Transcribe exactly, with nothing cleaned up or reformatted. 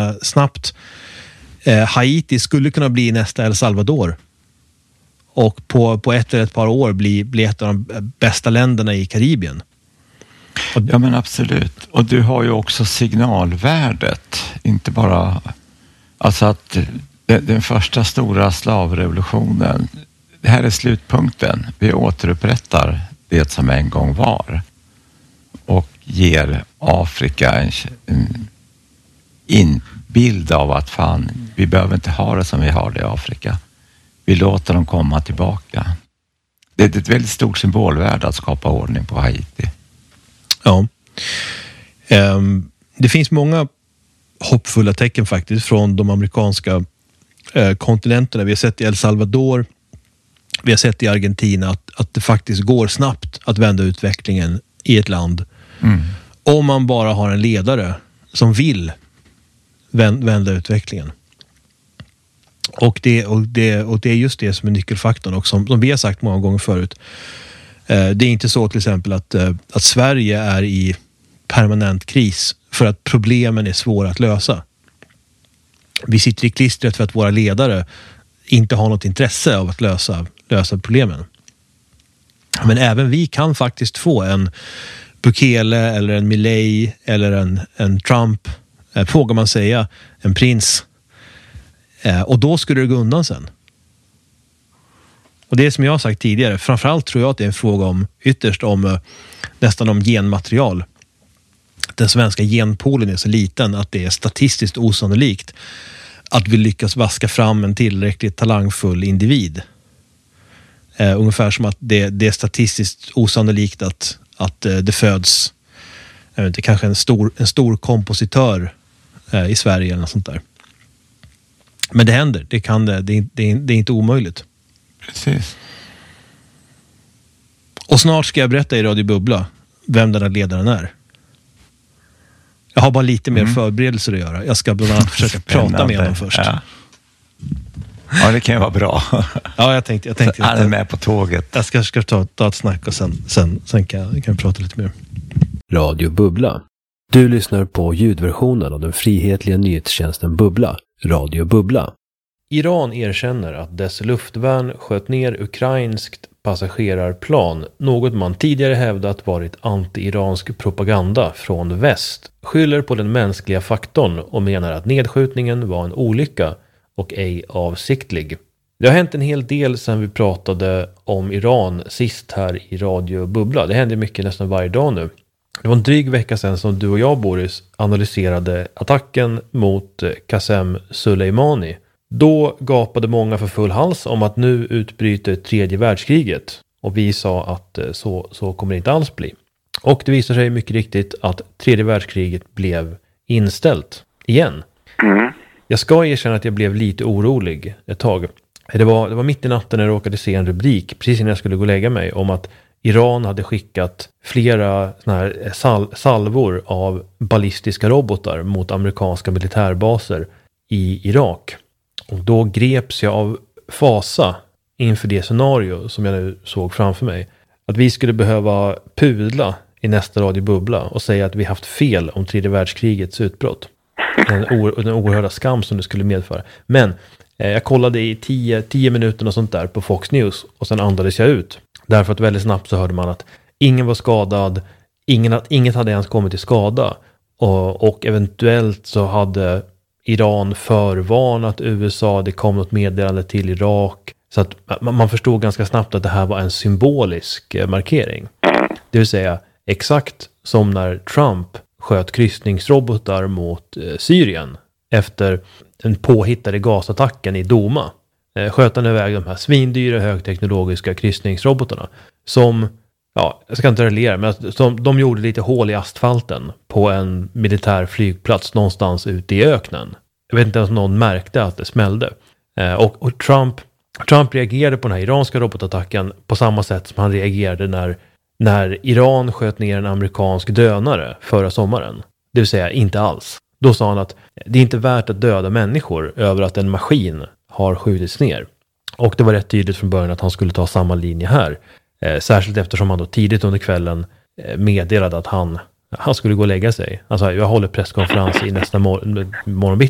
ganska snabbt. Eh, Haiti skulle kunna bli nästa El Salvador. Och på, på ett eller ett par år bli, bli ett av de bästa länderna i Karibien. Och, ja men absolut. Och du har ju också signalvärdet. Inte bara... Alltså att den, den första stora slavrevolutionen, det här är slutpunkten. Vi återupprättar det som en gång var. Och ger Afrika en, en inbild av att fan, vi behöver inte ha det som vi har det i Afrika. Vi låter dem komma tillbaka. Det är ett väldigt stort symbolvärde att skapa ordning på Haiti. Ja. Um, det finns många hoppfulla tecken faktiskt från de amerikanska uh, kontinenterna. Vi har sett i El Salvador, vi har sett i Argentina att, att det faktiskt går snabbt att vända utvecklingen i ett land. Mm. Om man bara har en ledare som vill vända utvecklingen. Och det, och, det, och det är just det som är nyckelfaktorn. Och som, som vi har sagt många gånger förut. Eh, det är inte så till exempel att, eh, att Sverige är i permanent kris för att problemen är svåra att lösa. Vi sitter i klistret för att våra ledare inte har något intresse av att lösa, lösa problemen. Men även vi kan faktiskt få en Bukele eller en Milei eller en, en Trump, eh, vågar man säga, en prins. Eh, och då skulle det gå undan sen. Och det är som jag har sagt tidigare, framförallt tror jag att det är en fråga om ytterst om eh, nästan om genmaterial. Den svenska genpoolen är så liten att det är statistiskt osannolikt att vi lyckas vaska fram en tillräckligt talangfull individ. Eh, ungefär som att det, det är statistiskt osannolikt att, att eh, det föds jag vet inte, kanske en stor, en stor kompositör eh, i Sverige eller något sånt där. Men det händer, det kan det, det, det, det är inte omöjligt. Precis. Och snart ska jag berätta i Radio Bubbla vem den här ledaren är. Jag har bara lite mer mm. förberedelser att göra. Jag ska bland annat försöka prata med honom först. Ja. Ja, det kan ju vara bra. Ja, jag tänkte, jag tänkte han är med på tåget. Jag ska, ska ta, ta ett snack och sen, sen, sen kan, jag, kan jag prata lite mer. Radio Bubbla. Du lyssnar på ljudversionen av den frihetliga nyhetstjänsten Bubbla. Radio Bubbla. Iran erkänner att dess luftvärn sköt ner ukrainskt passagerarplan, något man tidigare hävdat varit anti-iransk propaganda från väst, skyller på den mänskliga faktorn och menar att nedskjutningen var en olycka och ej avsiktlig. Det har hänt en hel del sedan vi pratade om Iran sist här i Radio Bubbla. Det händer mycket nästan varje dag nu. Det var en dryg vecka sedan som du och jag, Boris, analyserade attacken mot Qasem Soleimani. Då gapade många för full hals om att nu utbryter tredje världskriget. Och vi sa att så, så kommer det inte alls bli. Och det visar sig mycket riktigt att tredje världskriget blev inställt igen. Mm. Jag ska erkänna att jag blev lite orolig ett tag. Det var, det var mitt i natten när jag råkade se en rubrik precis innan jag skulle gå och lägga mig om att Iran hade skickat flera såna här sal- salvor av ballistiska robotar mot amerikanska militärbaser i Irak. Och då greps jag av fasa inför det scenario som jag nu såg framför mig. Att vi skulle behöva pudla i nästa Radio Bubbla och säga att vi haft fel om tredje världskrigets utbrott. Den, o- den oerhörda skam som det skulle medföra. Men eh, jag kollade i tio, tio minuter och sånt där på Fox News och sen andades jag ut. Därför att väldigt snabbt så hörde man att ingen var skadad, ingen, inget hade ens kommit till skada. Och, och eventuellt så hade Iran förvarnat U S A, det kom något meddelande till Irak. Så att man, man förstod ganska snabbt att det här var en symbolisk markering. Det vill säga exakt som när Trump sköt kryssningsrobotar mot eh, Syrien efter den påhittade gasattacken i Doma. Eh, sköt han iväg de här svindyra högteknologiska kryssningsrobotarna som, ja, jag ska inte reglera, men som, de gjorde lite hål i asfalten på en militär flygplats någonstans ute i öknen. Jag vet inte ens om någon märkte att det smällde. Eh, och, och Trump, Trump reagerade på den här iranska robotattacken på samma sätt som han reagerade när när Iran sköt ner en amerikansk dönare förra sommaren. Det vill säga inte alls. Då sa han att det är inte värt att döda människor över att en maskin har skjutits ner. Och det var rätt tydligt från början att han skulle ta samma linje här. Eh, särskilt eftersom han då tidigt under kvällen eh, meddelade att han, han skulle gå och lägga sig. Alltså jag håller presskonferens i nästa mor- morgonbitti.